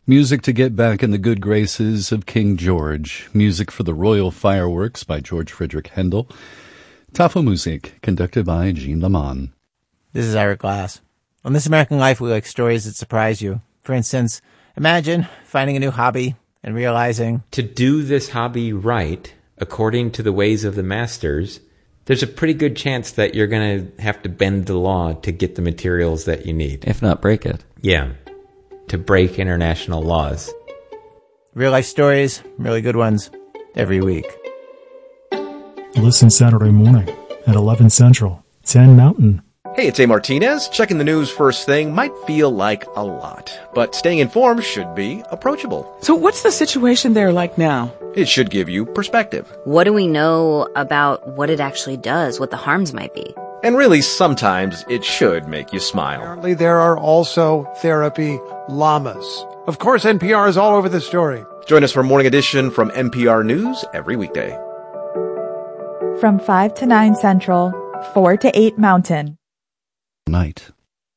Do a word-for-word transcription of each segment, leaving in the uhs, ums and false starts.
Music to get back in the good graces of King George. Music for the Royal Fireworks by George Friedrich Handel. Tafelmusik, conducted by Jean Lamont. This is Ira Glass. On This American Life, we like stories that surprise you. For instance, imagine finding a new hobby and realizing to do this hobby right, according to the ways of the masters, there's a pretty good chance that you're going to have to bend the law to get the materials that you need. If not break it. Yeah. To break international laws. Real life stories, really good ones, every week. Listen Saturday morning at eleven Central, ten Mountain. Hey, it's A. Martinez. Checking the news first thing might feel like a lot, but staying informed should be approachable. So what's the situation there like now? It should give you perspective. What do we know about what it actually does, what the harms might be? And really, sometimes it should make you smile. Apparently, there are also therapy llamas. Of course, N P R is all over the story. Join us for Morning Edition from N P R News every weekday. From five to nine Central, four to eight Mountain. Night.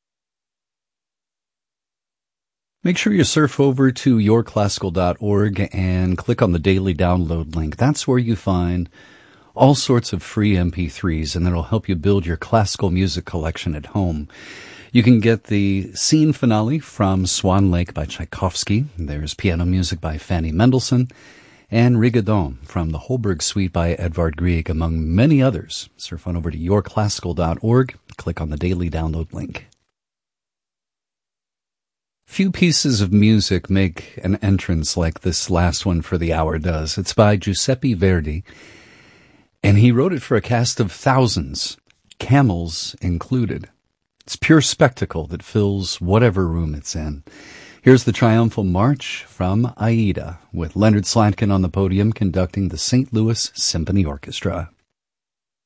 Make sure you surf over to your classical dot org and click on the daily download link. That's where you find all sorts of free M P threes, and that'll help you build your classical music collection at home. You can get the scene finale from Swan Lake by Tchaikovsky. There's piano music by Fanny Mendelssohn, and Rigodon from the Holberg Suite by Edvard Grieg, among many others. Surf on over to your classical dot org. Click on the daily download link. Few pieces of music make an entrance like this last one for the hour does. It's by Giuseppe Verdi, and he wrote it for a cast of thousands, camels included. It's pure spectacle that fills whatever room it's in. Here's the triumphal march from Aida, with Leonard Slatkin on the podium conducting the Saint Louis Symphony Orchestra.